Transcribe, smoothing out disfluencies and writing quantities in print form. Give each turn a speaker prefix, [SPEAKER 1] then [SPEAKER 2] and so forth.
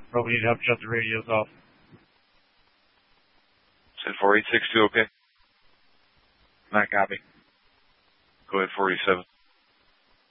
[SPEAKER 1] Bro, we need to help shut the radios off.
[SPEAKER 2] Said 4862, okay?
[SPEAKER 1] Not copy.
[SPEAKER 2] Go ahead, 47.